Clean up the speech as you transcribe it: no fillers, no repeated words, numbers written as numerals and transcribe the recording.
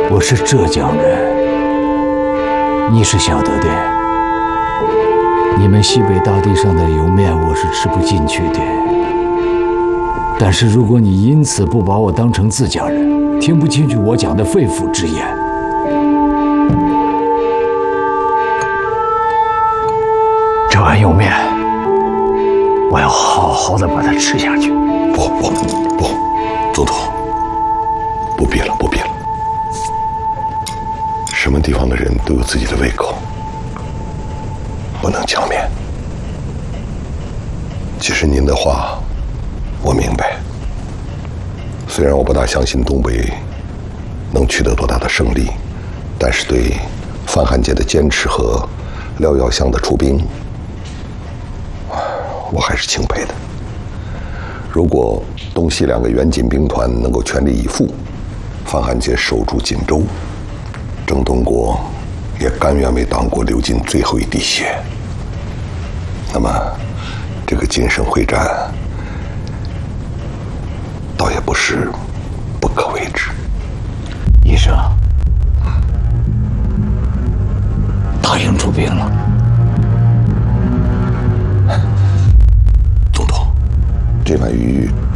我是浙江人，你是晓得的。你们西北大地上的油面，我是吃不进去的。但是如果你因此不把我当成自家人，听不进去我讲的肺腑之言，这碗油面，我要好好的把它吃下去。 不，总统，不必了。什么地方的人都有自己的胃口，不能强勉。其实您的话，我明白。虽然我不大相信东北能取得多大的胜利，但是对范汉杰的坚持和廖耀湘的出兵，我还是钦佩的。如果东西两个援锦兵团能够全力以赴，范汉杰守住锦州，郑东国也甘愿为党国流尽最后一滴血。那么，这个锦省会战，倒也不是不可为之。 医生，答应出兵了。 总统，这碗鱼